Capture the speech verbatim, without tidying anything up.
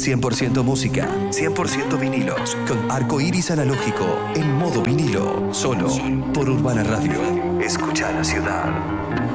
cien por ciento música, cien por ciento vinilos, con arco iris analógico en modo vinilo, solo por Urbana Radio. Escucha la ciudad.